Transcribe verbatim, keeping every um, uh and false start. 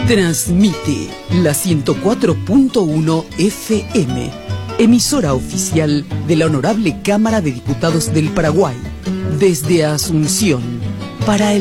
Transmite la ciento cuatro punto uno F M, emisora oficial de la Honorable Cámara de Diputados del Paraguay, desde Asunción, para el